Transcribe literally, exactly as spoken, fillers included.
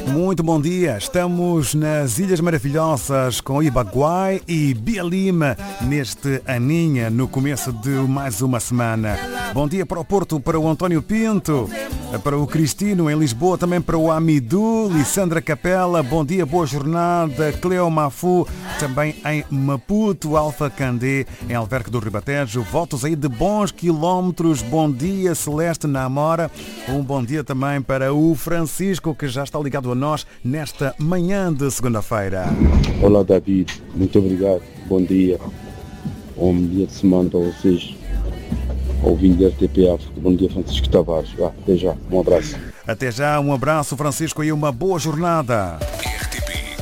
Muito bom dia, estamos nas Ilhas Maravilhosas com Ibaguai e Bia Lima neste Aninha, no começo de mais uma semana. Bom dia para o Porto, para o António Pinto, para o Cristino em Lisboa, também para o Amidu, Lissandra Capela, bom dia, boa jornada, Cleo Mafu, também em Maputo, Alfa Candé, em Alverque do Ribatejo, votos aí de bons quilómetros, bom dia Celeste na Amora, um bom dia também para o Francisco, que já está ligado a nós nesta manhã de segunda-feira. Olá David, muito obrigado, bom dia, bom dia de semana para vocês, ouvindo da R T P África, bom dia Francisco Tavares, vá, até já, um abraço. Até já, um abraço Francisco e uma boa jornada.